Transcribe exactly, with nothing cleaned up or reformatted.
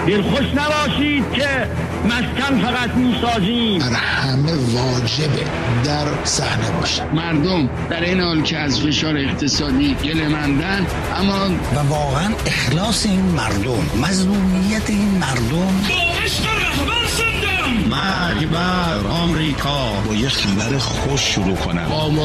دلخوش نباشید که مسکن فقط میسازیم. بر همه واجبه در صحنه باشن. مردم در این حال که از فشار اقتصادی گله‌مندن، اما و واقعا اخلاص این مردم، مظلومیت این مردم. با عشق رهبر زندم. مرگ بر آمریکا. با یه خبر خوش شروع کنم.